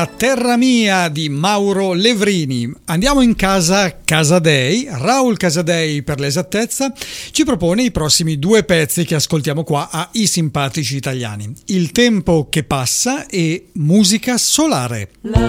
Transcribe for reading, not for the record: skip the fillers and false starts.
Terra mia di Mauro Levrini. Andiamo in casa Casadei. Raul Casadei, per l'esattezza, ci propone i prossimi due pezzi che ascoltiamo qua a I Simpatici Italiani: Il tempo che passa e Musica solare.